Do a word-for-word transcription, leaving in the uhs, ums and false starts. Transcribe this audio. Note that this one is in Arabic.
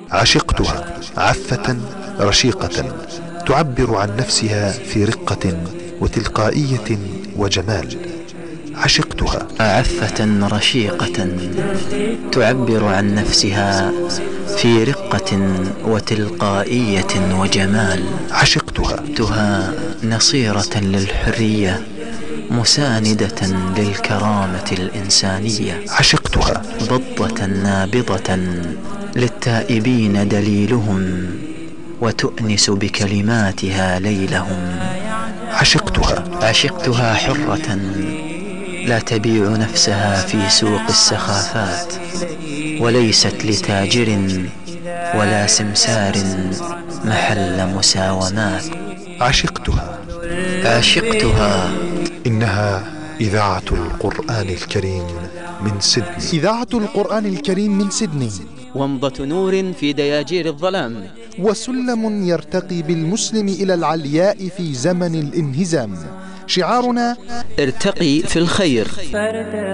عشقتها عفة رشيقة تعبر عن نفسها في رقة وتلقائية وجمال. عشقتها عفة رشيقة تعبر عن نفسها في رقة وتلقائية وجمال. عشقتها عشقتها نصيرة للحرية مساندة للكرامة الإنسانية. عشقتها بضة نابضة للتائبين دليلهم وتؤنس بكلماتها ليلهم. عشقتها عشقتها حرة لا تبيع نفسها في سوق السخافات وليست لتاجر ولا سمسار محل مساومات. عشقتها عشقتها إنها إذاعة القرآن الكريم من سيدني. إذاعة القرآن الكريم من سيدني، ومضة نور في دياجير الظلام، وسلم يرتقي بالمسلم إلى العلياء في زمن الانهزام. شعارنا ارتقي في الخير.